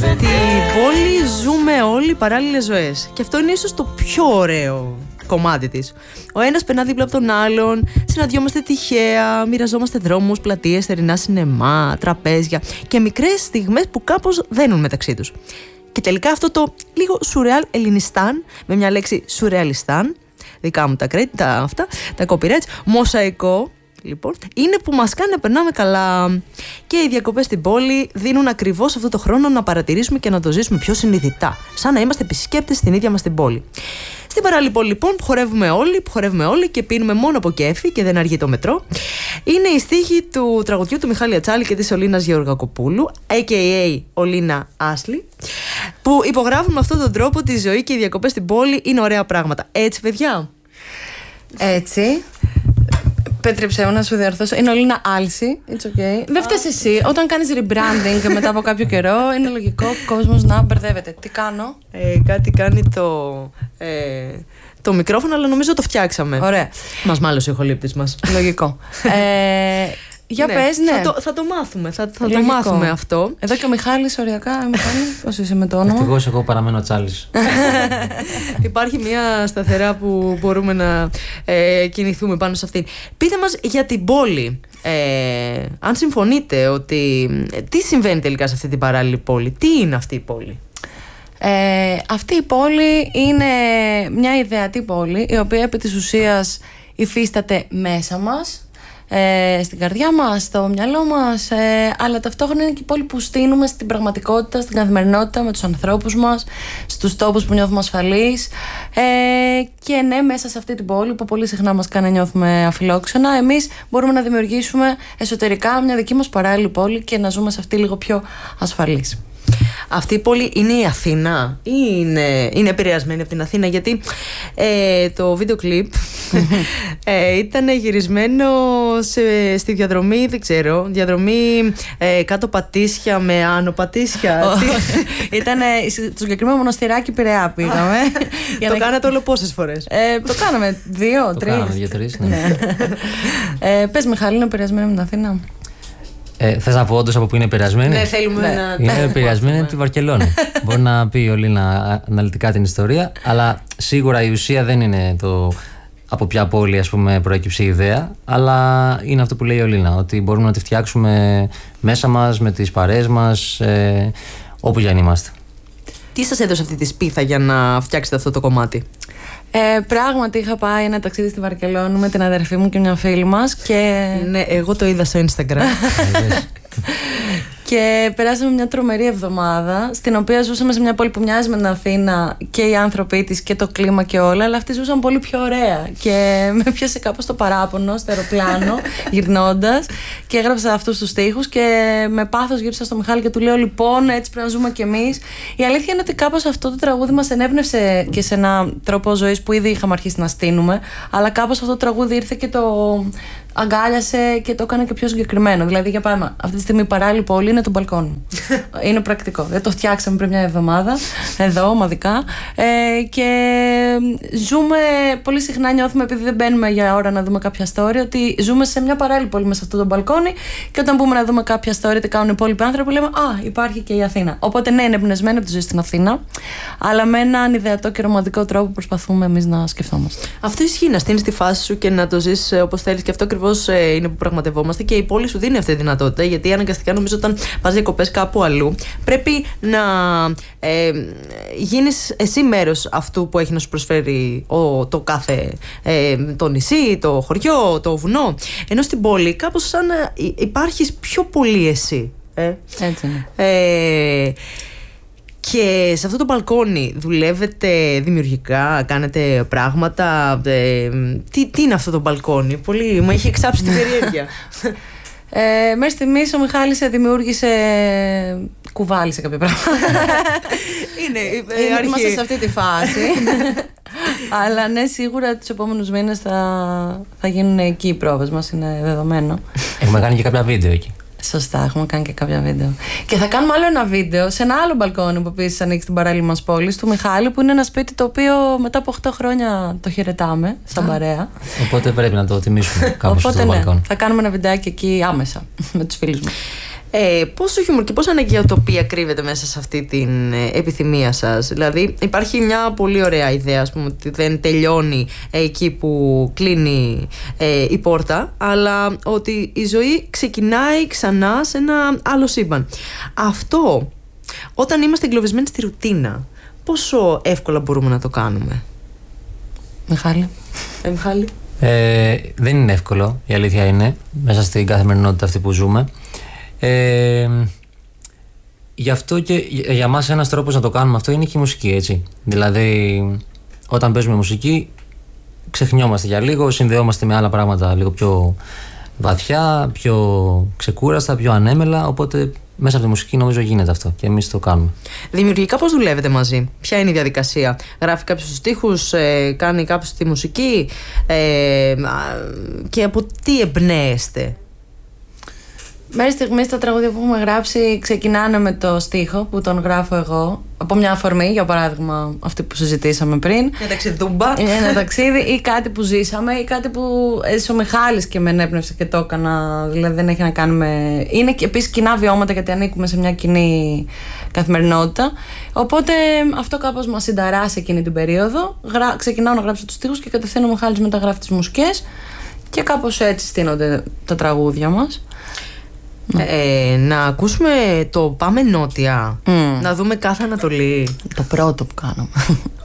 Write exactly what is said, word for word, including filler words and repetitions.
Στην πόλη ζούμε όλοι παράλληλες ζωές. Και αυτό είναι ίσως το πιο ωραίο κομμάτι της. Ο ένας περνά δίπλα από τον άλλον, συναντιόμαστε τυχαία, μοιραζόμαστε δρόμους, πλατείες, θερινά σινεμά, τραπέζια και μικρές στιγμές που κάπως δένουν μεταξύ τους. Και τελικά αυτό το λίγο σουρεάλ ελληνιστάν, με μια λέξη σουρεαλιστάν, δικά μου τα credit, τα αυτά, τα copyrights, μοσαϊκό, λοιπόν, είναι που μας κάνει να περνάμε καλά. Και οι διακοπές στην πόλη δίνουν ακριβώς αυτό το χρόνο να παρατηρήσουμε και να το ζήσουμε πιο συνειδητά, σαν να είμαστε επισκέπτες στην ίδια μας την πόλη. Στην παράλληλη πόλη, λοιπόν, που χορεύουμε όλοι, που χορεύουμε όλοι και πίνουμε μόνο από κέφι και δεν αργεί το μετρό, είναι η στίχη του τραγουδιού του Μιχάλη Ατσάλη και της Ολίνας Γεωργακοπούλου, έι κέι έι Ολίνα Άσλι, που υπογράφουν με αυτόν τον τρόπο τη ζωή και οι διακοπές στην πόλη είναι ωραία πράγματα. Έτσι, παιδιά. Έτσι. Πέτρεψε μου να σου διορθώσω. Είναι Ολίνα Άλση. It's okay. Δεν φταίς εσύ. Όταν κάνεις rebranding μετά από κάποιο καιρό, είναι λογικό ο κόσμος να μπερδεύεται. Τι κάνω? Ε, κάτι κάνει το, ε, το μικρόφωνο, αλλά νομίζω το φτιάξαμε. Ωραία. Μας μάλωσε ο ηχολήπτης μας. Λογικό. ε, για ναι, πες, ναι. Θα το, θα το μάθουμε. Θα, θα το μάθουμε αυτό. Εδώ και ο Μιχάλης, οριακά. Μιχάλη, πώς είσαι με το όνομα? Ευτυχώς εγώ παραμένω Τσάλης. Υπάρχει μια σταθερά που μπορούμε να ε, κινηθούμε πάνω σε αυτήν. Πείτε μας για την πόλη. Ε, αν συμφωνείτε ότι τι συμβαίνει τελικά σε αυτή την παράλληλη πόλη, τι είναι αυτή η πόλη? Ε, αυτή η πόλη είναι μια ιδεατή πόλη, η οποία επί της ουσίας υφίσταται μέσα μας, ε, στην καρδιά μας, στο μυαλό μας, ε, αλλά ταυτόχρονα είναι και η πόλη που στείνουμε στην πραγματικότητα, στην καθημερινότητα, με τους ανθρώπους μας, στους τόπους που νιώθουμε ασφαλείς, ε, και ναι, μέσα σε αυτή την πόλη που πολύ συχνά μας κάνει να νιώθουμε αφιλόξενα, εμείς μπορούμε να δημιουργήσουμε εσωτερικά μια δική μας παράλληλη πόλη και να ζούμε σε αυτή λίγο πιο ασφαλείς. Αυτή η πόλη είναι η Αθήνα ή είναι, είναι επηρεασμένη από την Αθήνα? Γιατί ε, το βίντεο κλιπ ε, ήταν γυρισμένο σε, στη διαδρομή, δεν ξέρω, διαδρομή ε, κάτω Πατήσια με άνω Πατήσια. Ήταν στο συγκεκριμένο μοναστηράκι Πειραιά πήγαμε. Το να... κάνατε όλο πόσες φορές? Ε, το κάναμε δύο, το τρεις. κάναμε δύο-τρεις, ναι. ε, πες Μιχάλη, είναι επηρεασμένη με την Αθήνα? Ε, θες να πω όντως από που είναι επηρεασμένη? Ναι, θέλουμε ναι. να... Είναι επηρεασμένη από τη Βαρκελόνη. Μπορεί να πει η Ολίνα αναλυτικά την ιστορία, αλλά σίγουρα η ουσία δεν είναι το από ποια πόλη, ας πούμε, προέκυψε η ιδέα, αλλά είναι αυτό που λέει η Ολίνα, ότι μπορούμε να τη φτιάξουμε μέσα μας, με τις παρέες μας, ε, όπου για αν είμαστε. Τι σας έδωσε αυτή τη σπίθα για να φτιάξετε αυτό το κομμάτι? Ε, πράγματι είχα πάει ένα ταξίδι στη Βαρκελόνη με την αδερφή μου και μια φίλη μας και... Ναι, εγώ το είδα στο Instagram. Και περάσαμε μια τρομερή εβδομάδα, στην οποία ζούσαμε σε μια πόλη που μοιάζει με την Αθήνα και οι άνθρωποι της και το κλίμα και όλα, αλλά αυτοί ζούσαν πολύ πιο ωραία. Και με πιάσε κάπως το παράπονο στο αεροπλάνο, γυρνώντας, και έγραψα αυτούς τους στίχους και με πάθος γύρισα στο Μιχάλη και του λέω: λοιπόν, έτσι πρέπει να ζούμε κι εμείς. Η αλήθεια είναι ότι κάπως αυτό το τραγούδι μας ενέπνευσε και σε έναν τρόπο ζωής που ήδη είχαμε αρχίσει να στείνουμε, αλλά κάπως αυτό το τραγούδι ήρθε και το αγκάλιασε και το έκανε και πιο συγκεκριμένο. Δηλαδή, για πάμε, αυτή τη στιγμή η παράλληλη πόλη είναι το μπαλκόνι μου. Είναι πρακτικό. Δεν το φτιάξαμε πριν μια εβδομάδα, εδώ, ομαδικά. Ε, και ζούμε πολύ συχνά, νιώθουμε, επειδή δεν μπαίνουμε για ώρα να δούμε κάποια story, ότι ζούμε σε μια παράλληλη πόλη μέσα σε αυτό το μπαλκόνι. Και όταν μπούμε να δούμε κάποια story, τι κάνουν οι υπόλοιποι άνθρωποι, λέμε: α, υπάρχει και η Αθήνα. Οπότε, ναι, είναι εμπνευσμένη από τη ζωή στην Αθήνα, αλλά με έναν ιδεατό και ρομαντικό τρόπο που προσπαθούμε εμείς να σκεφτόμαστε. Αυτό ισχύει, να στείνεις τη φάση σου και να το ζεις όπως θέλεις, και αυτό ακριβώς είναι που πραγματευόμαστε, και η πόλη σου δίνει αυτή τη δυνατότητα, γιατί αναγκαστικά νομίζω όταν πας διακοπές κάπου αλλού πρέπει να ε, γίνεις εσύ μέρος αυτού που έχει να σου προσφέρει ο, το κάθε ε, το νησί, το χωριό, το βουνό, ενώ στην πόλη κάπως σαν να υπάρχεις πιο πολύ εσύ. Ε. Έτσι είναι. Ε, Και σε αυτό το μπαλκόνι δουλεύετε δημιουργικά, κάνετε πράγματα? Ε, τι, τι είναι αυτό το μπαλκόνι? Πολύ μου έχει εξάψει την περιέργεια. Ε, μέχρι στιγμής ο Μιχάλης δημιούργησε, κουβάλισε κάποια πράγματα. Είναι, ε, είμαστε σε αυτή τη φάση. Αλλά ναι, σίγουρα τους επόμενους μήνες θα, θα γίνουν εκεί οι πρόβες μας, είναι δεδομένο. Έχουμε κάνει και κάποια βίντεο εκεί. Σωστά, έχουμε κάνει και κάποια βίντεο. Και θα κάνουμε άλλο ένα βίντεο σε ένα άλλο μπαλκόνι που επίσης ανοίξει στην παράλληλη μας πόλη, του Μιχάλη, που είναι ένα σπίτι το οποίο μετά από οκτώ χρόνια το χαιρετάμε σαν παρέα. Οπότε πρέπει να το τιμήσουμε κάπως στο ναι, μπαλκόνι. θα κάνουμε ένα βιντεάκι εκεί άμεσα με τους φίλους μας. Ε, πόσο χιούμορ και πόσα αναγκαιοτοπία κρύβεται μέσα σε αυτή την ε, επιθυμία σας? Δηλαδή υπάρχει μια πολύ ωραία ιδέα, ας πούμε, ότι δεν τελειώνει ε, εκεί που κλείνει ε, η πόρτα, αλλά ότι η ζωή ξεκινάει ξανά σε ένα άλλο σύμπαν. Αυτό, όταν είμαστε εγκλωβισμένοι στη ρουτίνα, πόσο εύκολα μπορούμε να το κάνουμε? Μιχάλη. Ε, Μιχάλη. Ε, δεν είναι εύκολο, η αλήθεια είναι, μέσα στην καθημερινότητα αυτή που ζούμε. Ε, γι' αυτό και για μας ένας τρόπος να το κάνουμε αυτό είναι και η μουσική, έτσι. Δηλαδή, όταν παίζουμε μουσική, ξεχνιόμαστε για λίγο, συνδεόμαστε με άλλα πράγματα λίγο πιο βαθιά, πιο ξεκούραστα, πιο ανέμελα. Οπότε μέσα από τη μουσική νομίζω γίνεται αυτό και εμείς το κάνουμε. Δημιουργικά πώς δουλεύετε μαζί? Ποια είναι η διαδικασία? Γράφει κάποιος τους στίχους, ε, κάνει κάποιος τη μουσική, ε, και από τι εμπνέεστε? Μέχρι στιγμής τα τραγούδια που έχουμε γράψει ξεκινάνε με το στίχο που τον γράφω εγώ. Από μια αφορμή, για παράδειγμα αυτή που συζητήσαμε πριν. Μια ταξιδούμπα. Ένα ταξίδι ή κάτι που ζήσαμε ή κάτι που έζησε ο Μιχάλης και με ενέπνευσε και το έκανα. Δηλαδή δεν έχει να κάνει με... Είναι επίσης κοινά βιώματα, γιατί ανήκουμε σε μια κοινή καθημερινότητα. Οπότε αυτό κάπως μας συνταράσει εκείνη την περίοδο. Γρα... Ξεκινάω να γράψω τους στίχους και κατευθείαν ο Μιχάλης μετά γράφει τις μουσικές. Και κάπως έτσι στείνονται τα τραγούδια μας. Ε, να ακούσουμε το Πάμε Νότια. Mm. Να δούμε κάθε Ανατολή. Το πρώτο που κάναμε.